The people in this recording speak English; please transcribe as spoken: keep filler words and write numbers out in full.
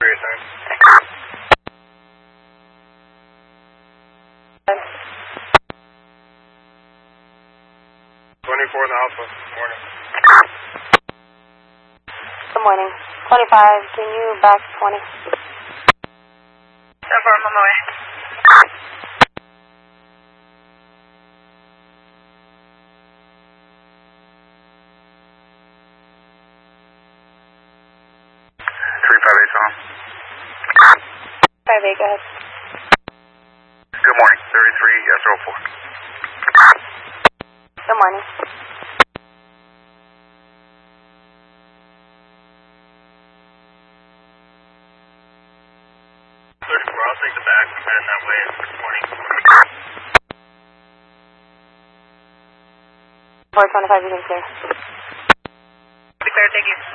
Great, thanks. twenty-four in the Alpha. Morning. Good morning. twenty-five, can you back twenty? So far, I'm on my way. three five eight, on. five eight, go ahead. Good morning. thirty-three, yes, oh four. Good morning. thirty-four, I'll take the back. I'm heading that way. Good morning. four twenty-five, you can clear. Be clear, thank you.